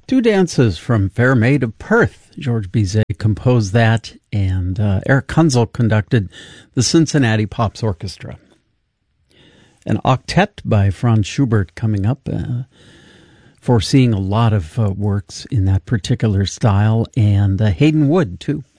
Two Dances from Fair Maid of Perth. George Bizet composed that, and Eric Kunzel conducted the Cincinnati Pops Orchestra. An octet by Franz Schubert coming up, foreseeing a lot of works in that particular style, and Hayden Wood, too.